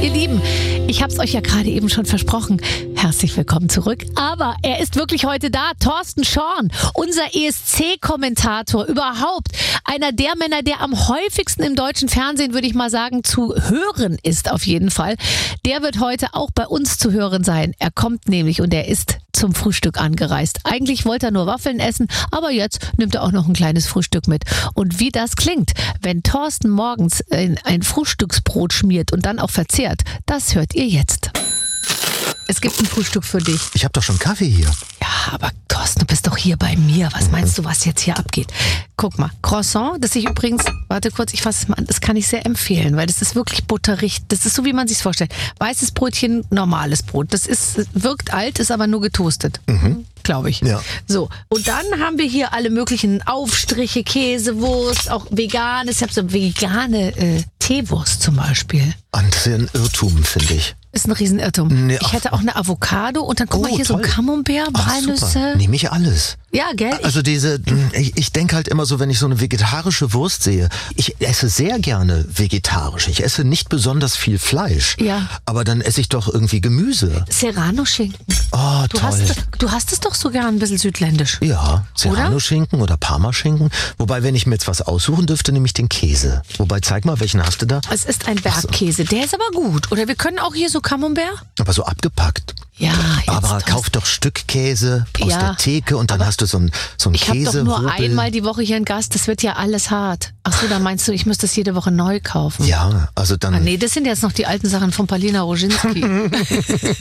Ihr Lieben, ich habe es euch ja gerade eben schon versprochen. Herzlich willkommen zurück. Aber er ist wirklich heute da. Thorsten Schorn, unser ESC-Kommentator überhaupt. Einer der Männer, der am häufigsten im deutschen Fernsehen, würde ich mal sagen, zu hören ist auf jeden Fall. Der wird heute auch bei uns zu hören sein. Er kommt nämlich und er ist zum Frühstück angereist. Eigentlich wollte er nur Waffeln essen, aber jetzt nimmt er auch noch ein kleines Frühstück mit. Und wie das klingt, wenn Thorsten morgens ein Frühstücksbrot schmiert und dann auch verzehrt, das hört ihr jetzt. Es gibt ein Frühstück für dich. Ich habe doch schon Kaffee hier. Ja, aber Thorsten, du bist doch hier bei mir. Was meinst du, was jetzt hier abgeht? Guck mal, Croissant, das ich übrigens, warte kurz, ich fasse es mal an, das kann ich sehr empfehlen, weil das ist wirklich butterig. Das ist so, wie man sich's vorstellt. Weißes Brötchen, normales Brot. Das wirkt alt, ist aber nur getoastet. Glaube ich. Ja. So, und dann haben wir hier alle möglichen Aufstriche, Käsewurst, auch veganes. Ich habe so vegane Teewurst zum Beispiel. Und das ist ein Irrtum, finde ich. Ist ein Riesenirrtum. Nee, ich hätte auch eine Avocado und dann guck mal hier toll. so Camembert, Walnüsse. Nehme ich alles. Ja, gell? Also ich denke halt immer so, wenn ich so eine vegetarische Wurst sehe, ich esse sehr gerne vegetarisch. Ich esse nicht besonders viel Fleisch. Ja. Aber dann esse ich doch irgendwie Gemüse. Serrano-Schinken. Oh, Du toll. hast es doch so gern ein bisschen südländisch. Ja, Serrano-Schinken oder Parmaschinken. Wobei, wenn ich mir jetzt was aussuchen dürfte, nehme ich den Käse. Wobei, zeig mal, welchen hast du da? Es ist ein Bergkäse, der ist aber gut. Oder wir können auch hier so Camembert. Aber so abgepackt. Ja, jetzt Aber Thorsten. kauf doch Stückkäse aus Ja, der Theke und dann hast du so ein Ich habe Käse. doch nur einmal die Woche hier einen Gast, das wird ja alles hart. Ach so, da meinst du, ich müsste das jede Woche neu kaufen? Ja, also dann. Ah, nee, das sind jetzt noch die alten Sachen von Palina Roginski.